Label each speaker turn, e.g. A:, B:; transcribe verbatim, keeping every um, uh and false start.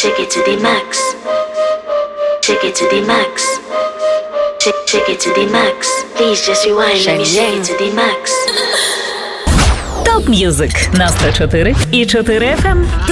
A: Shake it to the max. Shake it to the max. Shake, shake it to the max. Please just rewind. Let me shake it to the max.
B: Топ Мьюзик на сто чотири і чотири еф ем.